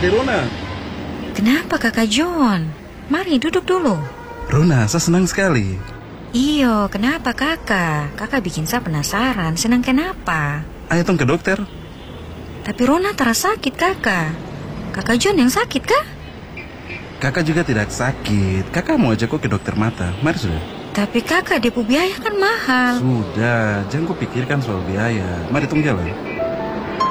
Adik Rona. Kenapa Kakak John? Mari duduk dulu. Rona, saya senang sekali. Iyo, kenapa Kakak? Kakak bikin saya penasaran. Senang kenapa? Ayo tong ke dokter. Tapi Rona terasa sakit Kakak. Kakak John yang sakit kah? Kakak juga tidak sakit. Kakak mau ajak kok ke dokter mata. Mari sudah. Tapi Kakak, depo biaya kan mahal. Sudah, jangan kau pikirkan soal biaya. Mari tong jalan.